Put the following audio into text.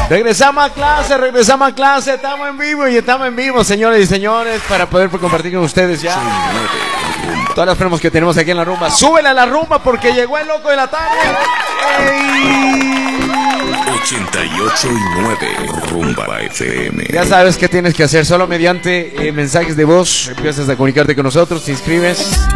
Regresamos a clase, estamos en vivo, señores y señores, para poder compartir con ustedes ya todas las promos que tenemos aquí en la rumba. Súbele a la rumba porque llegó el loco de la tarde. 88.9 Rumba FM. Ya sabes qué tienes que hacer, solo mediante mensajes de voz empiezas a comunicarte con nosotros, te inscribes